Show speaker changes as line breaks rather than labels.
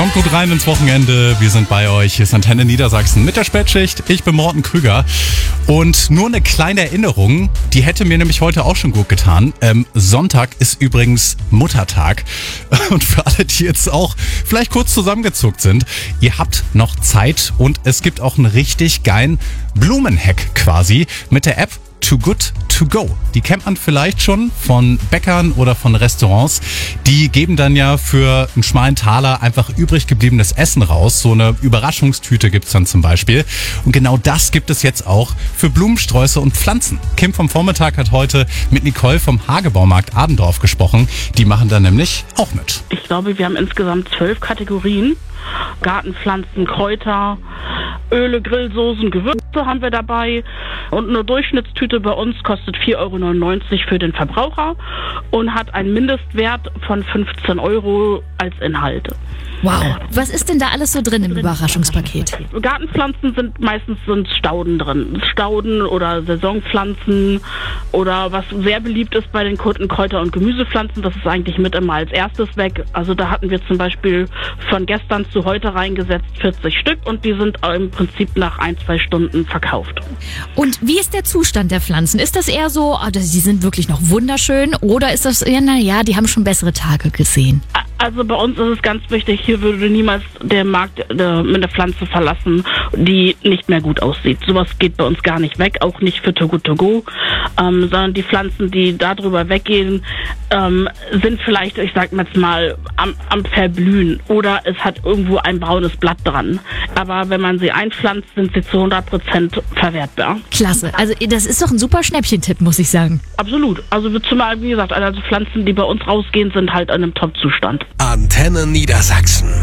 Kommt gut rein ins Wochenende. Wir sind bei euch. Hier ist Antenne Niedersachsen mit der Spätschicht. Ich bin Morten Krüger. Und nur eine kleine Erinnerung, die hätte mir nämlich heute auch schon gut getan. Sonntag ist übrigens Muttertag. Und für alle, die jetzt auch vielleicht kurz zusammengezuckt sind, ihr habt noch Zeit und es gibt auch einen richtig geilen Blumenhack quasi mit der App Too Good To Go. Die kennt man vielleicht schon von Bäckern oder von Restaurants. Die geben dann ja für einen schmalen Taler einfach übrig gebliebenes Essen raus. So eine Überraschungstüte gibt's dann zum Beispiel. Und genau das gibt es jetzt auch für Blumensträuße und Pflanzen. Kim vom Vormittag hat heute mit Nicole vom Hagebaumarkt Adendorf gesprochen. Die machen da nämlich auch mit.
Ich glaube, wir haben insgesamt 12 Kategorien. Gartenpflanzen, Kräuter, Öle, Grillsoßen, Gewürze haben wir dabei. Und eine Durchschnittstüte bei uns kostet 4,99 € für den Verbraucher und hat einen Mindestwert von 15 € als Inhalte.
Wow, was ist denn da alles so drin im Überraschungspaket?
Gartenpflanzen sind meistens Stauden drin. Stauden oder Saisonpflanzen oder was sehr beliebt ist bei den Kunden, Kräuter- und Gemüsepflanzen, das ist eigentlich mit immer als erstes weg. Also da hatten wir zum Beispiel von gestern zu heute reingesetzt 40 Stück und die sind im Prinzip nach 1-2 Stunden verkauft.
Und wie ist der Zustand der Pflanzen? Ist das eher so, die sind wirklich noch wunderschön oder ist das eher, die haben schon bessere Tage gesehen?
Also bei uns ist es ganz wichtig, hier würde niemals der Markt mit einer Pflanze verlassen, die nicht mehr gut aussieht. Sowas geht bei uns gar nicht weg, auch nicht für Too Good To Go, sondern die Pflanzen, die darüber weggehen, sind vielleicht, ich sag jetzt mal, am Verblühen oder es hat irgendwo ein braunes Blatt dran. Aber wenn man sie einpflanzt, sind sie zu 100% verwertbar.
Klasse, also das ist doch ein super Schnäppchentipp, muss ich sagen.
Absolut, also zumal, wie gesagt, also Pflanzen, die bei uns rausgehen, sind halt in einem Top-Zustand.
Antenne Niedersachsen.